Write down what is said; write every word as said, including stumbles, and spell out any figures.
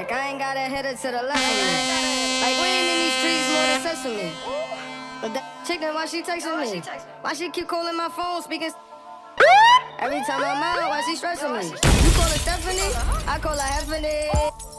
Like I ain't got a header to the left of me. Like we ain't in these streets more than sesame. But that chicken, why she texting me? Why she keep calling my phone, speaking? Every time I'm out, why she stressing me? You call her Stephanie? I call her Heffany.